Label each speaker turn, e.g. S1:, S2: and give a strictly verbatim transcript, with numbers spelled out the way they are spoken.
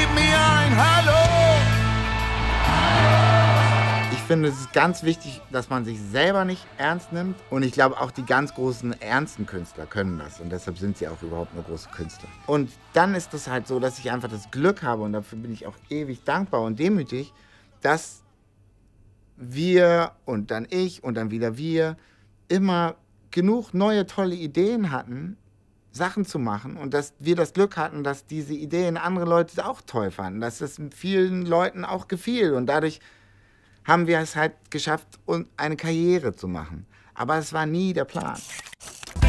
S1: gib mir ein Hallo.
S2: Ich finde, es ist ganz wichtig, dass man sich selber nicht ernst nimmt. Und ich glaube, auch die ganz großen, ernsten Künstler können das. Und deshalb sind sie auch überhaupt nur große Künstler. Und dann ist es halt so, dass ich einfach das Glück habe, und dafür bin ich auch ewig dankbar und demütig, dass wir und dann ich und dann wieder wir immer genug neue, tolle Ideen hatten, Sachen zu machen. Und dass wir das Glück hatten, dass diese Ideen andere Leute auch toll fanden. Dass es vielen Leuten auch gefiel. Und dadurch haben wir es halt geschafft, eine Karriere zu machen. Aber es war nie der Plan.